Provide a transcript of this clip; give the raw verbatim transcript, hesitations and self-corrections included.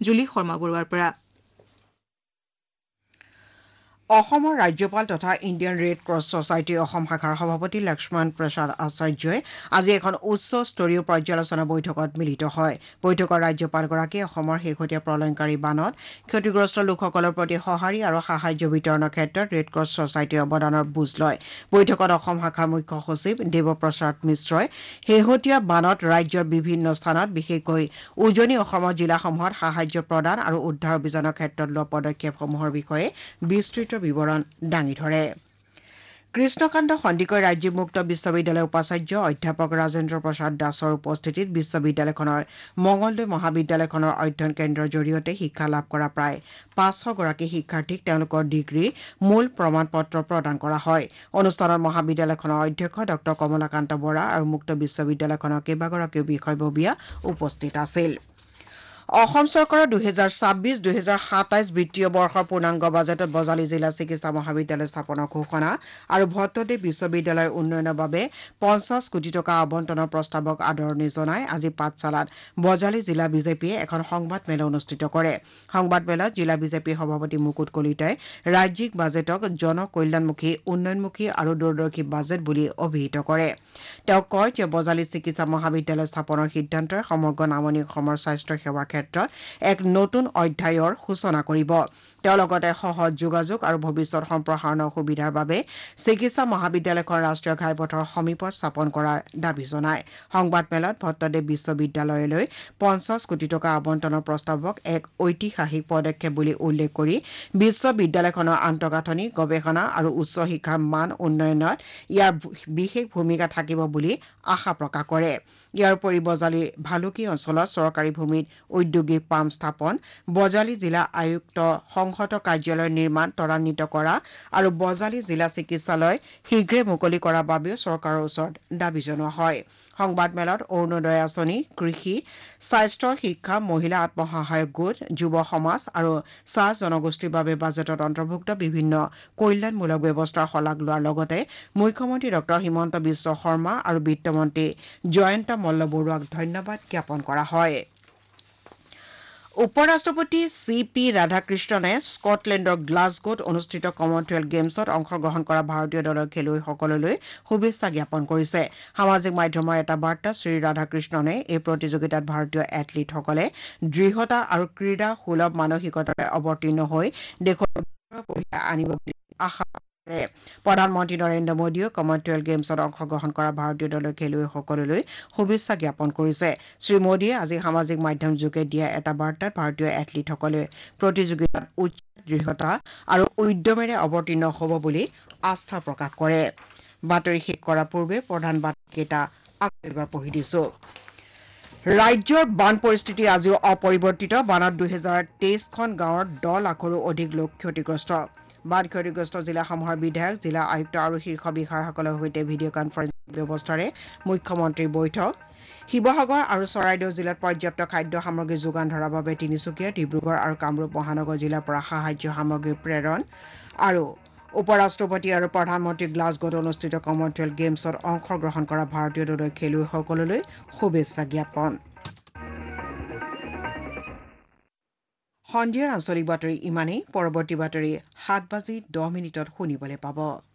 জুলি শৰ্মা বৰুৱাৰ পৰা অসমৰ ৰাজ্যপাল তথা ইণ্ডিয়ান ৰেড ক্ৰছ ছচাইটিৰ অসম শাখাৰ সভাপতি লক্ষ্মণ প্ৰসাদ আচাৰ্যই আজি এখন উচ্চ স্তৰীয় পৰ্যালোচনা বৈঠকত মিলিত হয় বৈঠকত ৰাজ্যপালগৰাকীয়ে অসমৰ শেহতীয়া প্ৰলয়ংকাৰী বানত ক্ষতিগ্ৰস্ত লোকসকলৰ প্ৰতি সঁহাৰি আৰু সাহায্য বিতৰণৰ ক্ষেত্ৰত ৰেড ক্ৰছ ছচাইটিৰ অৱদানৰ বুজ লয় বৈঠকত অসম শাখাৰ মুখ্য সচিব দেৱপ্ৰসাদ মিশ্ৰই শেহতীয়া বানত ৰাজ্যৰ বিভিন্ন স্থানত বিশেষকৈ উজনি অসমৰ জিলাসমূহত সাহায্য প্ৰদান আৰু উদ্ধাৰ অভিযানৰ ক্ষেত্ৰত লোৱা পদক্ষেপসমূহৰ বিষয়ে বিস্তৃত বিৱৰণ দাঙি ধৰে কৃষ্ণকান্ত সন্দিকৈ ৰাজ্যিক মুক্ত বিশ্ববিদ্যালয়ৰ উপাচাৰ্য অধ্যাপক ৰাজেন্দ্ৰ প্ৰসাদ দাসৰ উপস্থিতিত বিশ্ববিদ্যালয়খনৰ মঙলদৈ মহাবিদ্যালয়খনৰ অধ্যয়ন কেন্দ্ৰৰ জৰিয়তে শিক্ষা লাভ কৰা প্ৰায় পাঁচশ গৰাকী শিক্ষাৰ্থীক তেওঁলোকৰ ডিগ্ৰীৰ মূল প্ৰমাণ পত্ৰ প্ৰদান কৰা হয় অনুষ্ঠানত মহাবিদ্যালয়খনৰ অধ্যক্ষ ডক্টৰ কমলাকান্ত বৰা আৰু মুক্ত বিশ্ববিদ্যালয়খনৰ কেইবাগৰাকীও বিষয়ববীয়া উপস্থিত আছিল অসম চৰকাৰৰ দুহেজাৰ ছাব্বিছ দুহেজাৰ সাতাইছ বিত্তীয় বৰ্ষৰ পূৰ্ণাংগ বাজেটত বজালী জিলা চিকিৎসা মহাবিদ্যালয় স্থাপনৰ ঘোষণা আৰু ভট্টদেৱ বিশ্ববিদ্যালয়ৰ উন্নয়নৰ বাবে পঞ্চাছ কোটি টকা আবণ্টনৰ প্ৰস্তাৱক আদৰণি জনাই আজি পাঠশালাত বজালী জিলা বিজেপিয়ে এখন সংবাদমেল অনুষ্ঠিত কৰে সংবাদমেলত জিলা বিজেপিৰ সভাপতি মুকুট কলিতাই ৰাজ্যিক বাজেটক জনকল্যাণমুখী উন্নয়নমুখী আৰু দূৰদৰ্শী বাজেট বুলি অভিহিত কৰে তেওঁ কয় যে বজালী চিকিৎসা মহাবিদ্যালয় স্থাপনৰ সিদ্ধান্তই সমগ্ৰ নামনি অসমৰ স্বাস্থ্য সেৱাৰ ক্ষেত্ৰত এক নতুন অধ্যায়ৰ সূচনা কৰিব তেওঁ লগতে সহজ যোগাযোগ আৰু ভৱিষ্যত সম্প্ৰসাৰণৰ সুবিধাৰ বাবে চিকিৎসা মহাবিদ্যালয়খন ৰাষ্ট্ৰীয় ঘাইপথৰ সমীপত স্থাপন কৰাৰ দাবী জনায় সংবাদমেলত ভট্টদেৱ বিশ্ববিদ্যালয়লৈ পঞ্চাছ কোটি টকা আবণ্টনৰ প্ৰস্তাৱক এক ঐতিহাসিক পদক্ষেপ বুলি উল্লেখ কৰি বিশ্ববিদ্যালয়খনৰ আন্তঃগাঁথনি গৱেষণা আৰু উচ্চ শিক্ষাৰ মান উন্নয়নত ইয়াৰ বিশেষ ভূমিকা থাকিব বুলি আশা প্ৰকাশ কৰে ইয়াৰ উপৰি বজালীৰ ভালুকি অঞ্চলত চৰকাৰী ভূমিত ঔদ্যোগিক পাম স্থাপন বজালী জিলা আয়ুক্ত সংহত কাৰ্যালয় নিৰ্মাণ ত্বৰান্বিত কৰা আৰু বজালী জিলা চিকিৎসালয় শীঘ্ৰে মুকলি কৰাৰ বাবেও চৰকাৰৰ ওচৰত দাবী জনোৱা হয় সংবাদমেলত অৰুণোদয় আঁচনি কৃষি স্বাস্থ্য শিক্ষা মহিলা আত্মসহায়ক গোট যুৱ সমাজ আৰু চাহ জনগোষ্ঠীৰ বাবে বাজেটত অন্তৰ্ভুক্ত বিভিন্ন কল্যাণমূলক ব্যৱস্থাৰ শলাগ লোৱাৰ লগতে মুখ্যমন্ত্ৰী ডক্টৰ হিমন্ত বিশ্ব শৰ্মা আৰু বিত্তমন্ত্ৰী জয়ন্ত মল্ল বৰুৱাক ধন্যবাদ জ্ঞাপন কৰা হয় উপৰাষ্ট্ৰপতি চি পি ৰাধাকৃষ্ণনে স্কটলেণ্ডৰ গ্লাছগোত অনুষ্ঠিত কমনৱেলথ গেমছত অংশগ্ৰহণ কৰা ভাৰতীয় দলৰ খেলুৱৈসকললৈ শুভেচ্ছা জ্ঞাপন কৰিছে সামাজিক মাধ্যমৰ এটা বাৰ্তাত শ্ৰী ৰাধাকৃষ্ণনে এই প্ৰতিযোগিতাত ভাৰতীয় এথলীটসকলে দৃঢ়তা আৰু ক্ৰীড়া সুলভ মানসিকতাৰে অৱতীৰ্ণ হৈ দেশৰ কঢ়িয়াই আনিব বুলি আশা প্ৰধানমন্ত্ৰী নৰেন্দ্ৰ মোদীয়েও কমনৱেলথ গেমছত অংশগ্ৰহণ কৰা ভাৰতীয় দলৰ খেলুৱৈসকললৈ শুভেচ্ছা জ্ঞাপন কৰিছে শ্ৰীমোদীয়ে আজি সামাজিক মাধ্যম যোগে দিয়া এটা বাৰ্তাত ভাৰতীয় এথলীটসকলে প্ৰতিযোগিতাত উচ্চ দৃঢ়তা আৰু উদ্যমেৰে অৱতীৰ্ণ হ'ব বুলি আস্থা প্ৰকাশ কৰে বাতৰি শেষ কৰাৰ পূৰ্বে প্ৰধান বাতৰিকেইটা আকৌ এবাৰ পঢ়ি দিছো ৰাজ্যৰ বান পৰিস্থিতি আজিও অপৰিৱৰ্তিত বানত দুহেজাৰ তেইছখন গাঁৱৰ দহ লাখৰো অধিক লোক ক্ষতিগ্ৰস্ত বান ক্ষতিগ্ৰস্ত জিলাসমূহৰ বিধায়ক জিলা আয়ুক্ত আৰু শীৰ্ষ বিষয়াসকলৰ সৈতে ভিডিঅ' কনফাৰেন্সিং ব্যৱস্থাৰে মুখ্যমন্ত্ৰীৰ বৈঠক শিৱসাগৰ আৰু চৰাইদেউ জিলাত পৰ্যাপ্ত খাদ্য সামগ্ৰী যোগান ধৰাৰ বাবে তিনিচুকীয়া ডিব্ৰুগড় আৰু কামৰূপ মহানগৰ জিলাৰ পৰা সাহায্য সামগ্ৰী প্ৰেৰণ আৰু উপৰাষ্ট্ৰপতি আৰু প্ৰধানমন্ত্ৰী গ্লাছগোত অনুষ্ঠিত কমনৱেলথ গেমছত অংশগ্ৰহণ কৰা ভাৰতীয় দলৰ খেলুৱৈসকললৈ শুভেচ্ছা জ্ঞাপন সন্ধিয়াৰ আঞ্চলিক বাতৰি ইমানেই পৰৱৰ্তী বাতৰি সাত বাজি দহ মিনিটত শুনিবলৈ পাব